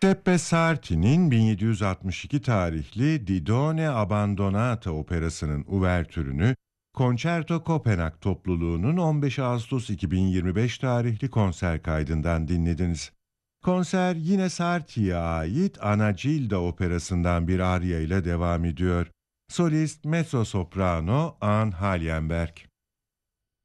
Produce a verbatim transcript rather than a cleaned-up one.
Giuseppe Sarti'nin bin yedi yüz altmış iki tarihli Didone Abbandonata operasının uvertürünü Concerto Kopenhag topluluğunun on beş Ağustos iki bin yirmi beş tarihli konser kaydından dinlediniz. Konser yine Sarti'ye ait Ana Gilda operasından bir arya ile devam ediyor. Solist mezzo soprano Anne Hallenberg.